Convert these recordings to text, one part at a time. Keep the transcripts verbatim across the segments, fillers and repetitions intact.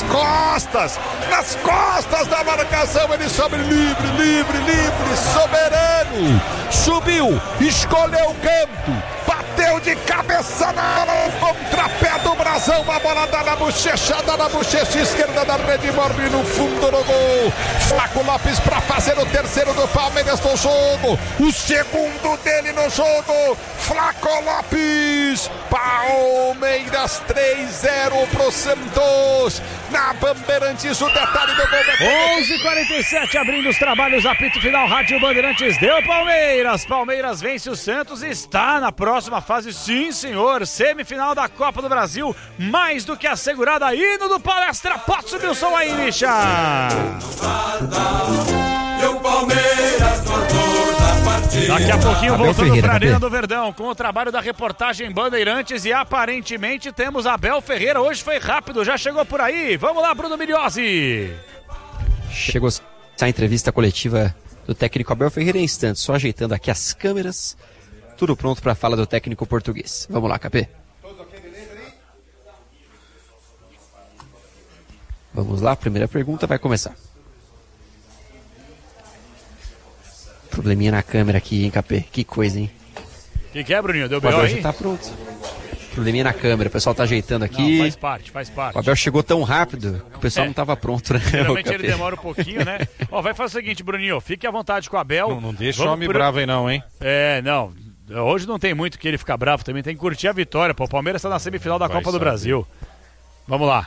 costas, nas costas da marcação, ele sobe livre, livre, livre, soberano, subiu, escolheu o canto, bateu de cabeça na contrapé do brasão, a bola dá na bochecha, dá na bochecha esquerda da rede, morre no fundo do gol. Flaco Lopes para fazer o terceiro do Palmeiras no jogo, o segundo dele no jogo. Flaco Lopes, Palmeiras três a zero pro Santos, na Bandeirantes, o detalhe do gol. onze e quarenta e sete, abrindo os trabalhos, apito final, Rádio Bandeirantes, deu Palmeiras, Palmeiras vence o Santos e está na próxima fase, sim senhor, semifinal da Copa do Brasil, mais do que assegurada, hino do Palestra, pode subir o som aí, Misha. Daqui a pouquinho Abel voltando Ferreira, para a Arena cadê? do Verdão com o trabalho da reportagem Bandeirantes e aparentemente temos Abel Ferreira, hoje foi rápido, já chegou por aí, vamos lá, Bruno Migliozzi. Chegou a entrevista coletiva do técnico Abel Ferreira em instantes, só ajeitando aqui as câmeras, tudo pronto para a fala do técnico português. Vamos lá, Capê. Vamos lá, a primeira pergunta vai começar. Probleminha na câmera aqui, hein, Capê? Que coisa, hein? O que, que é, Bruninho? Deu O B O Abel aí? já tá pronto. Probleminha na câmera, o pessoal tá ajeitando aqui. Não, faz parte, faz parte. O Abel chegou tão rápido que o pessoal É. não tava pronto, né? Geralmente o ele Capê? demora um pouquinho, né? Ó, vai fazer o seguinte, Bruninho, fique à vontade com o Abel. Não, não deixa o Vamos homem por- bravo aí não, hein? É, não. Hoje não tem muito que ele ficar bravo também, tem que curtir a vitória, pô. O Palmeiras tá na semifinal da Vai Copa do saber. Brasil. Vamos lá.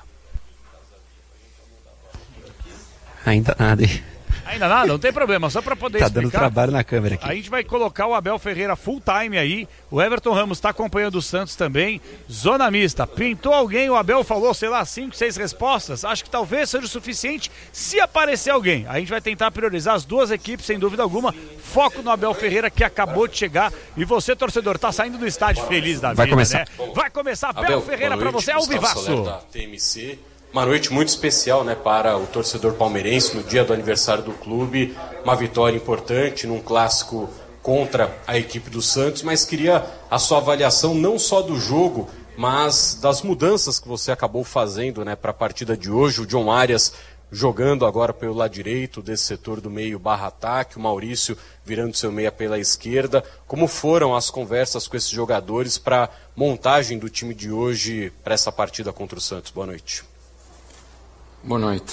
Ainda nada, hein? Ainda nada, não tem problema, só pra poder Tá explicar. dando trabalho na câmera aqui. A gente vai colocar o Abel Ferreira full time aí. O Everton Ramos está acompanhando o Santos também. Zona mista. Pintou alguém, o Abel falou, sei lá, cinco, seis respostas. Acho que talvez seja o suficiente se aparecer alguém. A gente vai tentar priorizar as duas equipes, sem dúvida alguma. Foco no Abel Ferreira, que acabou de chegar. E você, torcedor, tá saindo do estádio feliz da vida, Vai começar. né? Vai começar. Abel, Abel, Ferreira boa pra noite, você, ao Gustavo vivaço. Soler da T M C. Uma noite muito especial, né, para o torcedor palmeirense no dia do aniversário do clube. Uma vitória importante num clássico contra a equipe do Santos, mas queria a sua avaliação não só do jogo, mas das mudanças que você acabou fazendo, né, para a partida de hoje. O John Arias jogando agora pelo lado direito desse setor do meio barra ataque, o Maurício virando seu meia pela esquerda. Como foram as conversas com esses jogadores para a montagem do time de hoje para essa partida contra o Santos? Boa noite. Boa noite.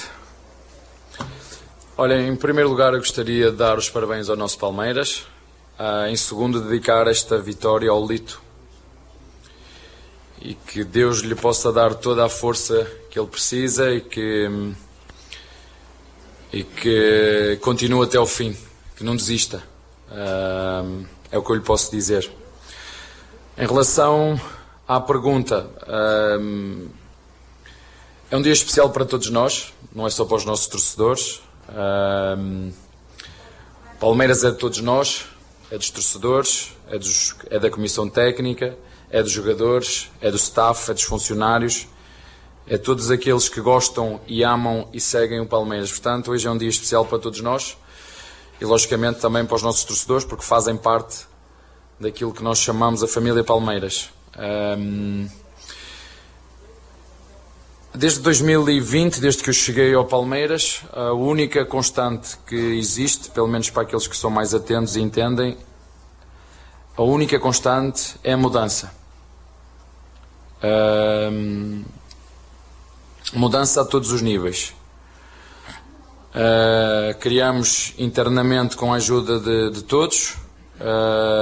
Olha, em primeiro lugar eu gostaria de dar os parabéns ao nosso Palmeiras. Uh, em segundo, dedicar esta vitória ao Lito. E que Deus lhe possa dar toda a força que ele precisa e que, e que continue até ao fim, que não desista. Uh, é o que eu lhe posso dizer. Em relação à pergunta... Uh, É um dia especial para todos nós, não é só para os nossos torcedores. Um, Palmeiras é de todos nós, é dos torcedores, é, dos, é da comissão técnica, é dos jogadores, é do staff, é dos funcionários, é de todos aqueles que gostam e amam e seguem o Palmeiras. Portanto, hoje é um dia especial para todos nós e, logicamente, também para os nossos torcedores, porque fazem parte daquilo que nós chamamos a família Palmeiras. Um, Desde dois mil e vinte, desde que eu cheguei ao Palmeiras, a única constante que existe, pelo menos para aqueles que são mais atentos e entendem, a única constante é a mudança. Uh, mudança a todos os níveis. Uh, criamos internamente com a ajuda de, de todos. Uh,